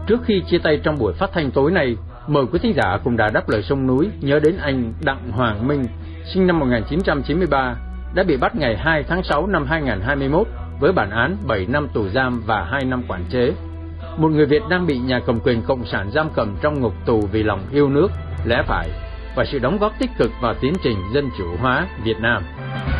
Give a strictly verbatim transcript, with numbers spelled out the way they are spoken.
Trước khi chia tay trong buổi phát thanh tối nay, mời quý thính giả cùng Đài Đáp Lời Sông Núi nhớ đến anh Đặng Hoàng Minh, sinh năm một nghìn chín trăm chín mươi ba, đã bị bắt ngày hai tháng sáu năm hai nghìn không trăm hai mươi mốt với bản án bảy năm tù giam và hai năm quản chế. Một người Việt đang bị nhà cầm quyền cộng sản giam cầm trong ngục tù vì lòng yêu nước, lẽ phải và sự đóng góp tích cực vào tiến trình dân chủ hóa Việt Nam.